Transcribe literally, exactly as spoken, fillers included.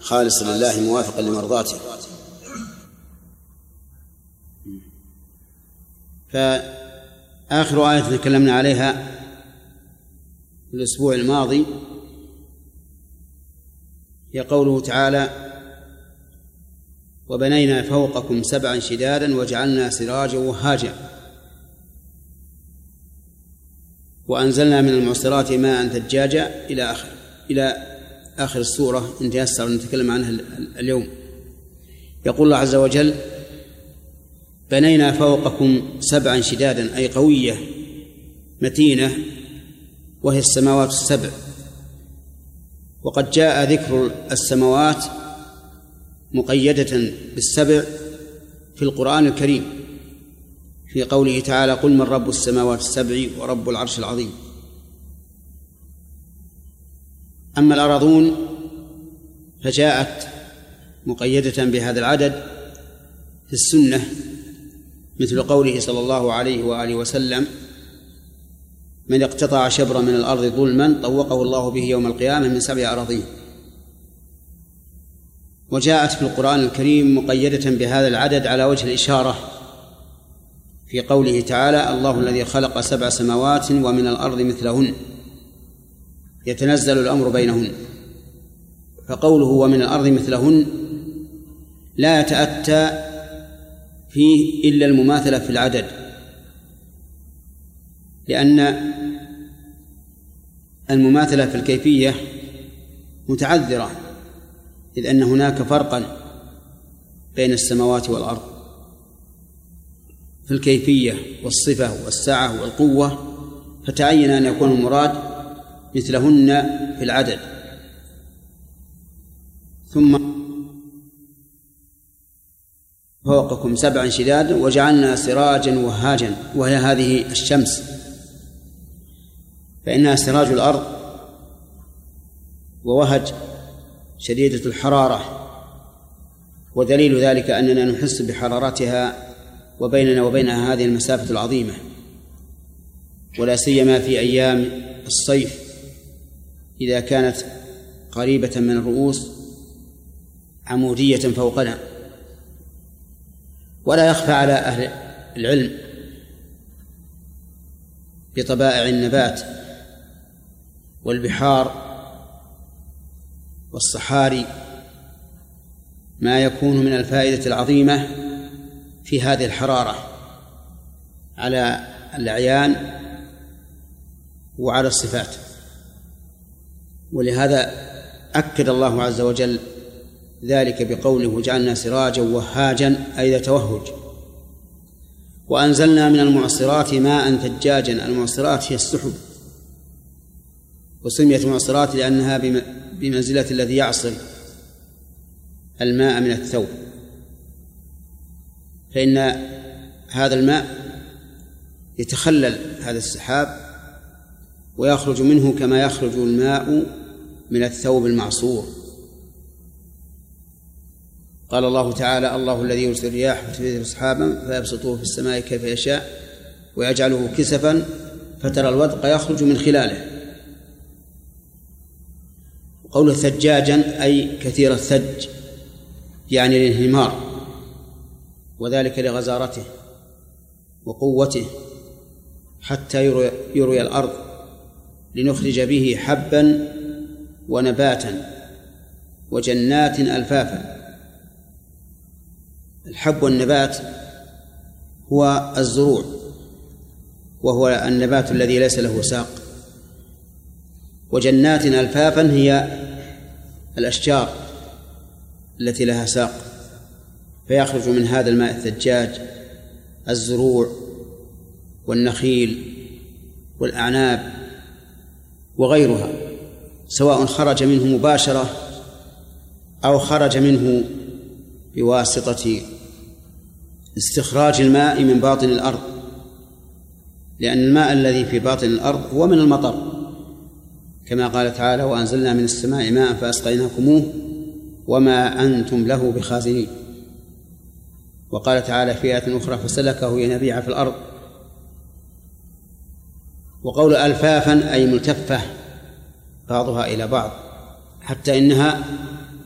خالصا لله موافقا لمرضاته. فآخر آية تكلمنا عليها في الأسبوع الماضي هي قوله تعالى: وبنينا فوقكم سبعا شدادا وجعلنا سراجا وهاجا وأنزلنا من المعصرات ماء ثجاجا إلى آخر إلى آخر السورة إن تيسر نتكلم عنها اليوم. يقول الله عز وجل: بنينا فوقكم سبعا شدادا، أي قوية متينة، وهي السماوات السبع. وقد جاء ذكر السماوات مقيدة بالسبع في القرآن الكريم في قوله تعالى: قل من رب السماوات السبع ورب العرش العظيم. أما الأراضون فجاءت مقيدة بهذا العدد في السنة، مثل قوله صلى الله عليه وآله وسلم: من اقتطع شبرا من الأرض ظلما طوقه الله به يوم القيامة من سبع أراضين. وجاءت في القرآن الكريم مقيدة بهذا العدد على وجه الإشارة في قوله تعالى: الله الذي خلق سبع سماوات ومن الأرض مثلهن يتنزل الأمر بينهن. فقوله ومن الأرض مثلهن لا يتأتى فيه إلا المماثلة في العدد، لأن المماثلة في الكيفية متعذرة، إذ أن هناك فرقا بين السماوات والأرض في الكيفية والصفة والسعة والقوة، فتعين أن يكون المراد مثلهن في العدد. ثم فوقكم سبعا شدادا وجعلنا سراجا وهاجا، وهي هذه الشمس، فإنها سراج الأرض ووهج شديدة الحرارة، ودليل ذلك أننا نحس بحرارتها وبيننا وبينها هذه المسافة العظيمة، ولا سيما في أيام الصيف إذا كانت قريبة من الرؤوس عمودية فوقنا. ولا يخفى على أهل العلم بطبائع النبات والبحار والصحاري ما يكون من الفائدة العظيمة في هذه الحرارة على الأعيان وعلى الصفات. ولهذا أكد الله عز وجل ذلك بقوله: وجعلنا سراجا وهاجا، أي ذا توهج. وأنزلنا من المعصرات ماء ثجاجا. المعصرات هي السحب، وسميت معصرات لأنها بمنزلة الذي يعصر الماء من الثوب، فإن هذا الماء يتخلل هذا السحاب ويخرج منه كما يخرج الماء من الثوب المعصور. قال الله تعالى: الله الذي يرسل الرياح فتثير سحابا فيبسطه في السماء كيف يشاء ويجعله كسفا فترى الودق يخرج من خلاله. وقوله ثجاجا أي كثير الثج، يعني الانهمار، وذلك لغزارته وقوته حتى يروي, يروي الأرض لنخرج به حبا ونباتا وجنات ألفافا. الحب والنبات هو الزروع، وهو النبات الذي ليس له ساق. وجنات ألفافا هي الأشجار التي لها ساق، فيخرج من هذا الماء الثجاج الزروع والنخيل والأعناب وغيرها، سواء خرج منه مباشرة أو خرج منه بواسطة استخراج الماء من باطن الأرض، لأن الماء الذي في باطن الأرض هو من المطر، كما قال تعالى: وأنزلنا من السماء ماء فأسقيناكموه وما أنتم له بخازنين. وقال تعالى في آية أخرى: فسلكه ينابيع في الأرض. وقول ألفافا أي ملتفة بعضها إلى بعض، حتى إنها